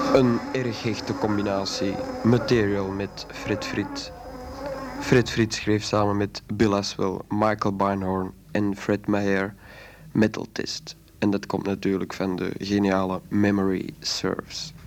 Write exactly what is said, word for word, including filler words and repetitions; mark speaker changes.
Speaker 1: Een erg hechte combinatie. Material met Fred Frit. Fred Frit schreef samen met Bill Aswell, Michael Beinhorn en Fred Meyer Metal Test. En dat komt natuurlijk van de geniale Memory Serves.